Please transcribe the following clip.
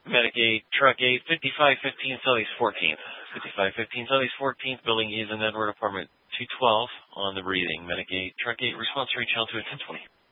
Medicaid, Truck 8, 5515 Southeast 14th. 5515 Southeast 14th, building is in Edward, apartment 212 on the breathing. Medicaid, Truck 8, response reach out to 1020.